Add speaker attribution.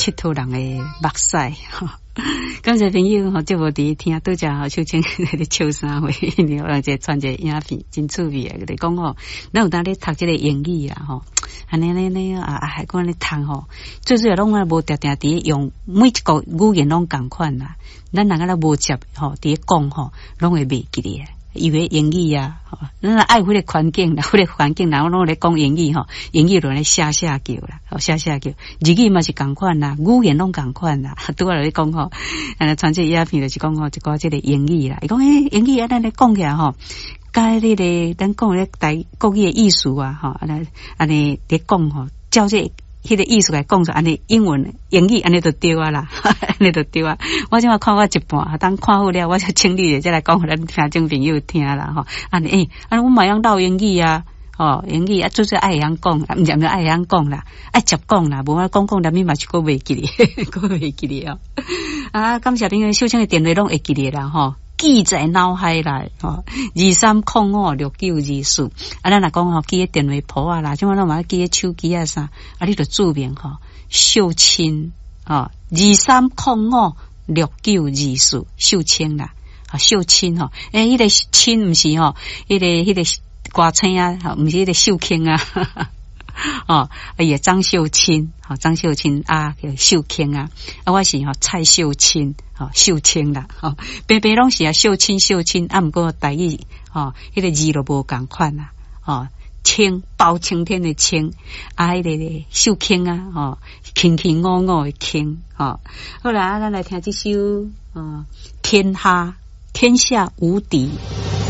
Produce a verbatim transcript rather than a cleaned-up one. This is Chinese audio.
Speaker 1: 佚佗人的目屎吼。感谢朋友吼，这无伫听拄则吼，秀清咧笑三回，然后就传一个影片，真趣味啊！佢讲吼，咱有当咧读这个英语啦吼，安尼安尼啊啊，还讲咧读吼，最主要拢啊无定定伫用每一个语言拢共款啦，咱人个咧无接吼，伫讲吼，拢会袂记咧。以为英语啊，吼，咱爱迄个环境啦，迄个环境啦，我拢咧讲英语吼，英语就咧写写叫啦，吼写写叫，日语嘛是共款啦，语言拢共款啦。拄仔咧讲吼，啊，传这影片就是讲吼，一个即个英语啦，伊讲诶，英语啊，咱咧讲起来吼，甲迄个咱讲咧台国语的艺术啊，吼，安尼安尼咧讲吼，照这。迄个意思来讲出安尼英文英语安尼就对啊啦，安尼就对啊。我今仔看我一半，当看好了，我就清理再来讲互咱听众朋友听啦吼。安尼诶，安尼我嘛用唠英语啊，吼英语啊，做做爱会晓讲，毋是毋是爱会晓讲啦，爱接讲啦，无我讲讲连咪嘛是个袂记哩，个袂记哩哦。啊，感谢恁秀清的电话拢会记哩啦吼。记在脑海内吼，二三零五六九二四。啊，咱若讲吼，记喺电话簿啊啦，即摆咱嘛记喺手机啊啥，啊，你著注明吼，秀清吼，二三零五六九二四，秀清啦，啊，秀清吼，诶，迄、那个清毋是吼，迄、那个迄、那个歌星啊，毋是迄个秀清啊。哦，也张秀清，好、哦、张秀清啊，叫秀清啊，啊我是吼、哦、蔡秀清，吼、哦、秀清啦，吼、哦，白白拢是啊秀清秀清，啊毋过台语，吼、哦，迄、那个字都无共款啦，哦，青包青天的青，啊迄、那个秀清啊，哦，卿卿我我的卿，哦，好啦，咱来听这首，哦，天哈天下无敌。